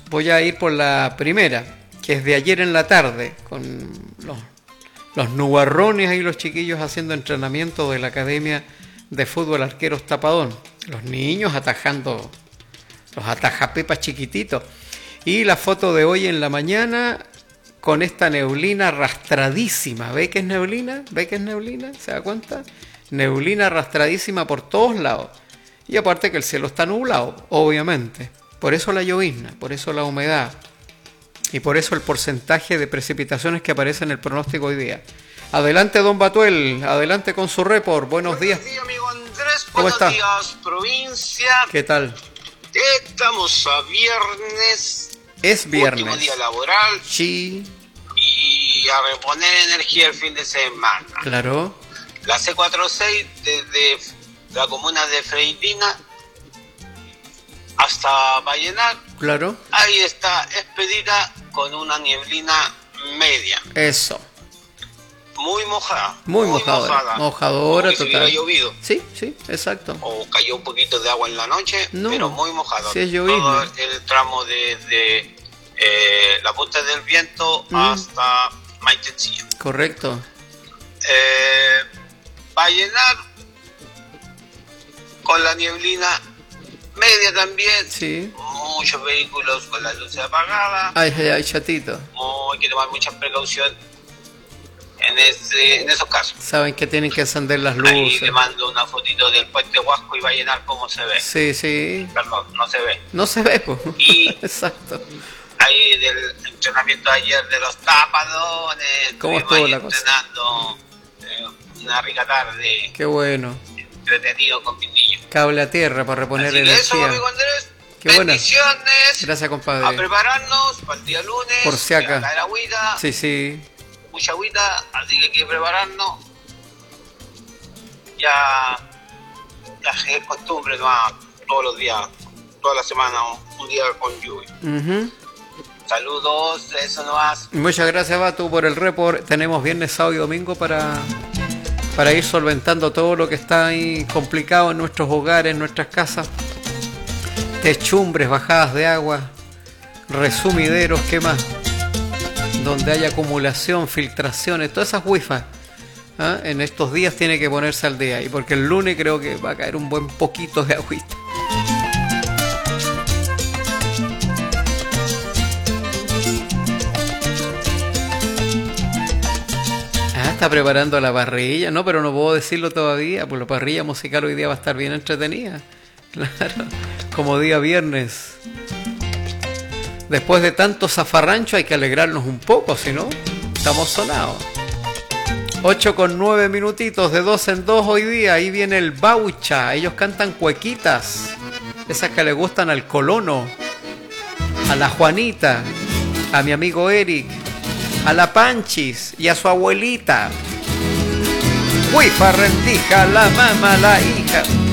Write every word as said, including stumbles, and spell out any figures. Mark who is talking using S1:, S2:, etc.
S1: voy a ir por la primera, que es de ayer en la tarde, con los, los nubarrones ahí, los chiquillos haciendo entrenamiento de la Academia de Fútbol Arqueros Tapadón. Los niños atajando, los atajapepas chiquititos. Y la foto de hoy en la mañana con esta neblina arrastradísima. ¿Ve que es neblina? ¿Ve que es neblina? ¿Se da cuenta? Neblina arrastradísima por todos lados. Y aparte que el cielo está nublado, obviamente. Por eso la llovizna, por eso la humedad. Y por eso el porcentaje de precipitaciones que aparece en el pronóstico hoy día. Adelante, don Batuel. Adelante con su report. Buenos, Buenos días.
S2: Buenos días, amigo Andrés.
S1: ¿Cómo
S2: Buenos
S1: está?
S2: días, provincia.
S1: ¿Qué tal?
S2: Estamos a viernes.
S1: Es viernes.
S2: Último día laboral.
S1: Sí.
S2: Y a reponer energía el fin de semana.
S1: Claro.
S2: La C cuarenta y seis desde la comuna de Freitina hasta Vallenar.
S1: Claro.
S2: Ahí está expedita con una nieblina media.
S1: Eso.
S2: Muy mojada.
S1: Muy, muy mojadora.
S2: mojada.
S1: Mojadora
S2: Como que
S1: total.
S2: si hubiera llovido.
S1: Sí, sí, exacto.
S2: O cayó un poquito de agua en la noche,
S1: No,
S2: pero muy mojado.
S1: sí es llovizna.
S2: Todo el tramo desde eh, la punta del viento
S1: Mm.
S2: hasta Maitencillo.
S1: Correcto.
S2: Eh, Vallenar con la nieblina media también.
S1: Sí.
S2: Muchos vehículos con las luces apagadas.
S1: Ay, ay, ay, chatito.
S2: Muy- hay que tomar mucha precaución en, ese, en esos casos.
S1: Saben que tienen que encender las
S2: Ahí
S1: luces.
S2: le mando una fotito del puente Huasco y Vallenar cómo se ve.
S1: Sí, sí.
S2: Perdón, no se ve.
S1: No se ve, pues.
S2: Y-
S1: Exacto.
S2: Ahí del entrenamiento ayer de los tapadones.
S1: ¿Cómo
S2: estuvimos
S1: estuvo
S2: ahí
S1: la cosa?
S2: entrenando eh, una rica tarde,
S1: Qué bueno.
S2: entretenido con mis niños.
S1: Cable a tierra para reponer
S2: Así que eso,
S1: energía.
S2: amigo Andrés.
S1: Qué buena.
S2: Bendiciones.
S1: Gracias,
S2: A
S1: compadre.
S2: prepararnos para el día lunes.
S1: Por si acá.
S2: Que va a caer agüita,
S1: Sí, sí.
S2: mucha agüita, así que hay que prepararnos. Ya, ya es costumbre, no a todos los días, toda la semana, un, un día con lluvia.
S1: Ujú.
S2: Saludos, eso nomás.
S1: Muchas gracias, Batu, por el report. Tenemos viernes, sábado y domingo para, para ir solventando todo lo que está ahí complicado en nuestros hogares, en nuestras casas. Techumbres, bajadas de agua, resumideros, ¿qué más? Donde hay acumulación, filtraciones, todas esas wifas. ¿Ah? En estos días tiene que ponerse al día. Y porque el lunes creo que va a caer un buen poquito de agüita. Ah, está preparando la parrilla. No, pero no puedo decirlo todavía, pues la parrilla musical hoy día va a estar bien entretenida. Claro, como día viernes. Después de tanto zafarrancho hay que alegrarnos un poco, si no, estamos sonados. ocho con nueve minutitos, de dos en dos hoy día. Ahí viene el Baucha. Ellos cantan cuequitas, esas que le gustan al colono, a la Juanita, a mi amigo Eric, a la Panchis y a su abuelita. Huifa, rendija, la mamá, la hija.